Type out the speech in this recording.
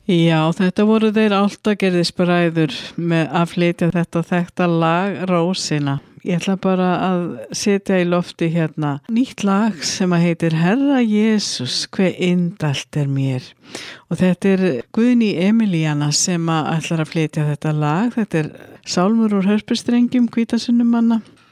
Já, þetta voru þeir Álftagerðisbræður með að flytja þetta þekkta lag Rósina. Ég ætla bara að setja í lofti hérna nýtt lag sem að heitir Herra Jesús, hve indælt er mér. Og þetta er Guðný Emilíana sem að ætlar að flytja þetta lag. Þetta er sálmur úr hörpustrengjum Hvítasunnumanna.